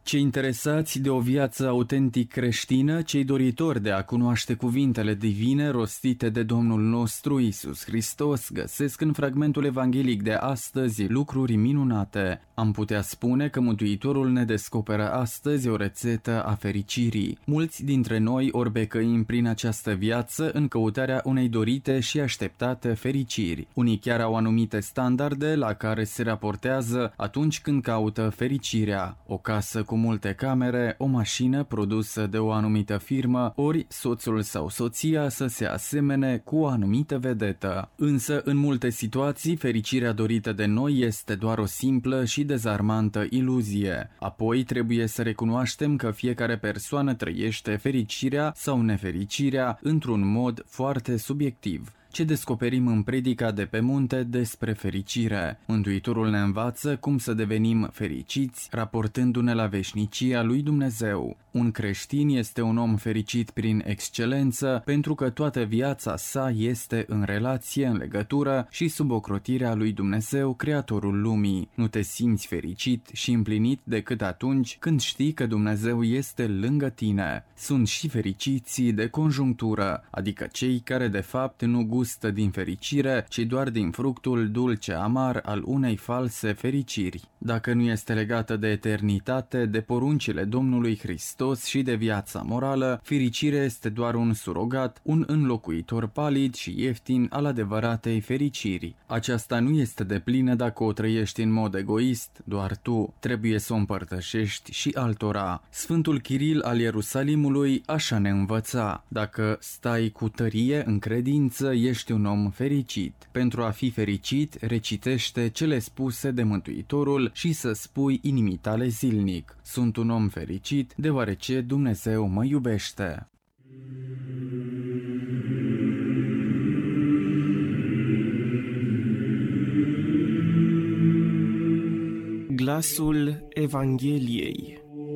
Cei interesați de o viață autentic creștină, cei doritori de a cunoaște cuvintele divine rostite de Domnul nostru Iisus Hristos, găsesc în fragmentul evanghelic de astăzi lucruri minunate. Am putea spune că Mântuitorul ne descoperă astăzi o rețetă a fericirii. Mulți dintre noi orbecăim prin această viață în căutarea unei dorite și așteptate fericiri. Unii chiar au anumite standarde la care se raportează atunci când caută fericirea. O casă cu multe camere, o mașină produsă de o anumită firmă, ori soțul sau soția să se asemene cu o anumită vedetă. Însă, în multe situații, fericirea dorită de noi este doar o simplă și dezarmantă iluzie. Apoi, trebuie să recunoaștem că fiecare persoană trăiește fericirea sau nefericirea într-un mod foarte subiectiv. Ce descoperim în predica de pe munte despre fericire? Mântuitorul ne învață cum să devenim fericiți, raportându-ne la veșnicia lui Dumnezeu. Un creștin este un om fericit prin excelență, pentru că toată viața sa este în relație, în legătură și sub ocrotirea lui Dumnezeu, Creatorul lumii. Nu te simți fericit și împlinit decât atunci când știi că Dumnezeu este lângă tine. Sunt și fericiții de conjunctură, adică cei care de fapt nu gustă din fericire, ci doar din fructul dulce-amar al unei false fericiri. Dacă nu este legată de eternitate, de poruncile Domnului Hristos și de viața morală, fericirea este doar un surogat, un înlocuitor palid și ieftin al adevăratei fericiri. Aceasta nu este deplină dacă o trăiești în mod egoist, doar tu, trebuie să o împărtășești și altora. Sfântul Chiril al Ierusalimului așa ne învăța: dacă stai cu tărie în credință, ești un om fericit. Pentru a fi fericit, recitește cele spuse de Mântuitorul și să spui inimii tale zilnic: sunt un om fericit, deoarece Dumnezeu mă iubește. Glasul Evangheliei.